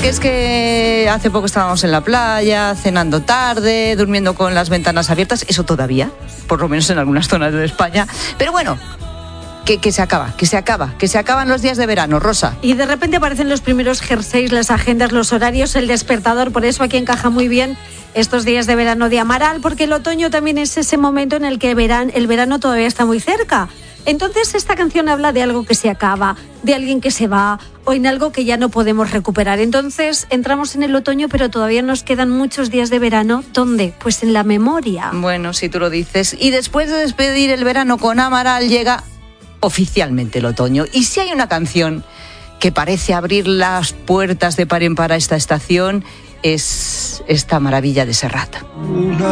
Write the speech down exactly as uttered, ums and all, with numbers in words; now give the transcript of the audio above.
porque es que hace poco estábamos en la playa, cenando tarde, durmiendo con las ventanas abiertas, eso todavía, por lo menos en algunas zonas de España. Pero bueno, que, que se acaba, que se acaba, que se acaban los días de verano, Rosa. Y de repente aparecen los primeros jerseys, las agendas, los horarios, el despertador, por eso aquí encaja muy bien estos días de verano de Amaral, porque el otoño también es ese momento en el que verán, el verano todavía está muy cerca. Entonces esta canción habla de algo que se acaba, de alguien que se va o en algo que ya no podemos recuperar. Entonces entramos en el otoño, pero todavía nos quedan muchos días de verano. ¿Dónde? Pues en la memoria. Bueno, si tú lo dices. Y después de despedir el verano con Amaral llega oficialmente el otoño. Y si hay una canción que parece abrir las puertas de par en par a esta estación, es esta maravilla de Serrat.